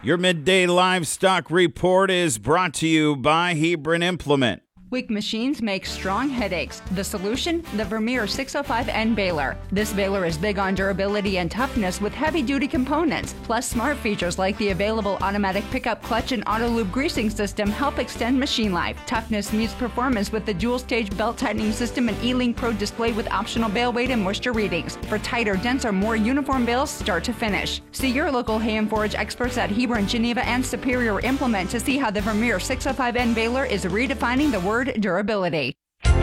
Your midday livestock report is brought to you by Hebron Implement. Weak machines make strong headaches. The solution? The Vermeer 605N baler. This baler is big on durability and toughness with heavy-duty components. Plus, smart features like the available automatic pickup clutch and auto lube greasing system help extend machine life. Toughness meets performance with the dual-stage belt tightening system and E-Link Pro display with optional bale weight and moisture readings. For tighter, denser, more uniform bales start to finish. See your local hay and forage experts at Hebron, Geneva, and Superior Implement to see how the Vermeer 605N baler is redefining the word durability.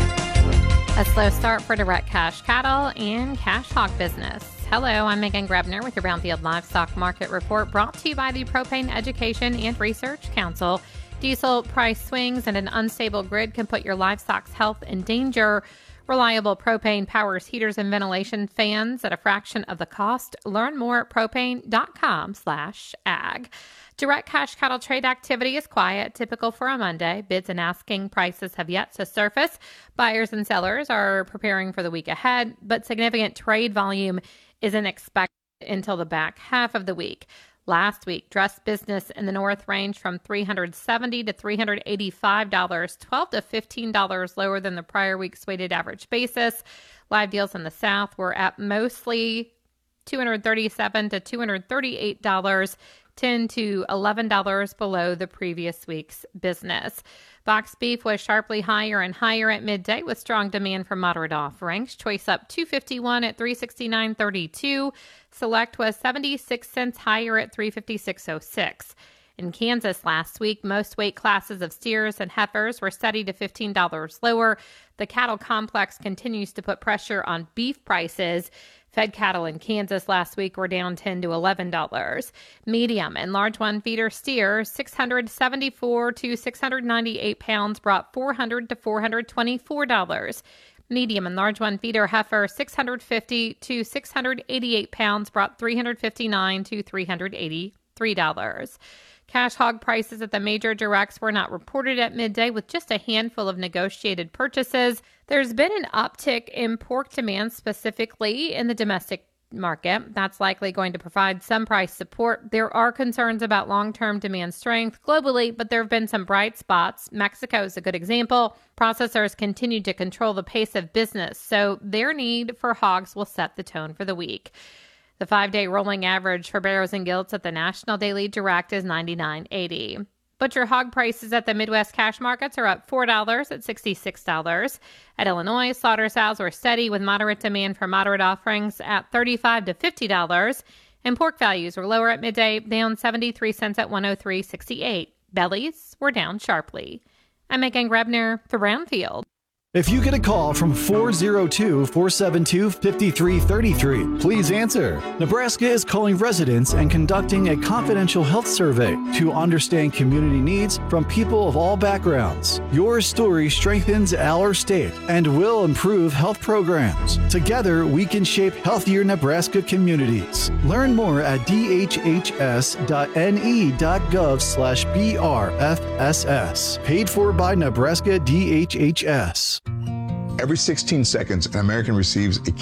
A slow start for direct cash cattle and cash hog business. Hello, I'm Megan Grebner with your Brownfield Livestock Market Report, brought to you by the Propane Education and Research Council. Diesel price swings and an unstable grid can put your livestock's health in danger. Reliable propane powers heaters and ventilation fans at a fraction of the cost. Learn more at propane.com/ag. Direct cash cattle trade activity is quiet, typical for a Monday. Bids and asking prices have yet to surface. Buyers and sellers are preparing for the week ahead, but significant trade volume isn't expected until the back half of the week. Last week, dress business in the north ranged from $370 to $385, $12 to $15 lower than the prior week's weighted average basis. Live deals in the south were at mostly $237 to $238, $10 to $11 below the previous week's business. Box beef was sharply higher and higher at midday with strong demand for moderate offerings. Choice up $251 at $369.32. Select was 76 cents higher at $356.06. In Kansas last week, most weight classes of steers and heifers were steady to $15 lower. The cattle complex continues to put pressure on beef prices. Fed cattle in Kansas last week were down $10 to $11. Medium and large one feeder steer, 674 to 698 pounds, brought $400 to $424. Medium and large one feeder heifer, 650 to 688 pounds, brought $359 to $383. Cash hog prices at the major directs were not reported at midday, with just a handful of negotiated purchases. There's been an uptick in pork demand, specifically in the domestic market. That's likely going to provide some price support. There are concerns about long-term demand strength globally, but there have been some bright spots. Mexico is a good example. Processors continue to control the pace of business, so their need for hogs will set the tone for the week. The 5-day rolling average for barrows and gilts at the National Daily Direct is $99.80. Butcher hog prices at the Midwest cash markets are up $4 at $66. At Illinois, slaughter sows were steady with moderate demand for moderate offerings at $35 to $50. And pork values were lower at midday, down 73 cents at $103.68. Bellies were down sharply. I'm Megan Grebner for Brownfield. If you get a call from 402-472-5333, please answer. Nebraska is calling residents and conducting a confidential health survey to understand community needs from people of all backgrounds. Your story strengthens our state and will improve health programs. Together, we can shape healthier Nebraska communities. Learn more at dhhs.ne.gov/BRFSS. Paid for by Nebraska DHHS. Every 16 seconds, an American receives a